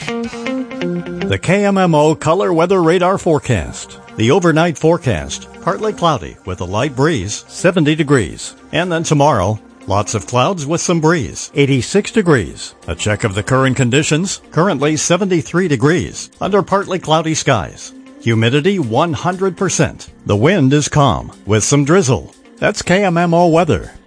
The KMMO Color Weather Radar Forecast. The overnight forecast, partly cloudy with a light breeze, 70 degrees. And then tomorrow, lots of clouds with some breeze, 86 degrees. A check of the current conditions, currently 73 degrees, under partly cloudy skies. Humidity 100%. The wind is calm, with some drizzle. That's KMMO weather.